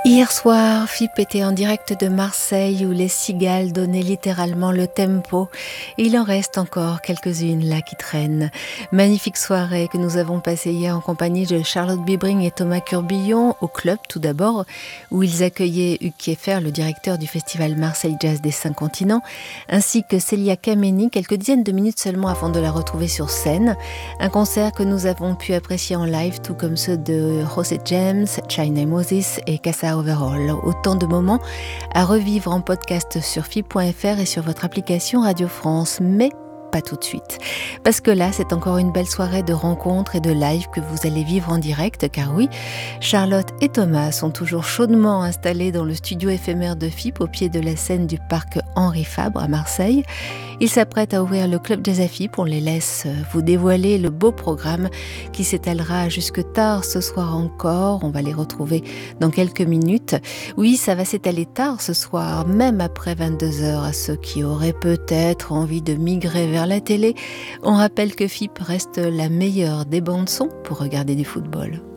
Hier soir, FIP était en direct de Marseille où les cigales donnaient littéralement le tempo. Et il en reste encore quelques-unes là qui traînent. Magnifique soirée que nous avons passée hier en compagnie de Charlotte Bibring et Thomas Curbillon au club tout d'abord, où ils accueillaient Hugues Kieffer, le directeur du festival Marseille Jazz des 5 continents, ainsi que Célia Kameni, quelques dizaines de minutes seulement avant de la retrouver sur scène. Un concert que nous avons pu apprécier en live, tout comme ceux de José James, China Moses et Casa Overall. Autant de moments à revivre en podcast sur FIP.fr et sur votre application Radio France. Mais pas tout de suite. Parce que là, c'est encore une belle soirée de rencontres et de live que vous allez vivre en direct, car oui, Charlotte et Thomas sont toujours chaudement installés dans le studio éphémère de FIP au pied de la scène du parc Henri Fabre à Marseille. Ils s'apprêtent à ouvrir le club Jazz à FIP. On les laisse vous dévoiler le beau programme qui s'étalera jusque tard ce soir encore. On va les retrouver dans quelques minutes. Oui, ça va s'étaler tard ce soir, même après 22h, à ceux qui auraient peut-être envie de migrer vers la télé. On rappelle que FIP reste la meilleure des bandes son pour regarder du football.